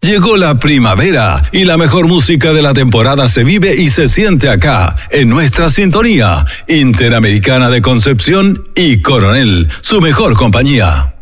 Llegó la primavera y la mejor música de la temporada se vive y se siente acá, en nuestra sintonía. Interamericana de Concepción y Coronel, su mejor compañía.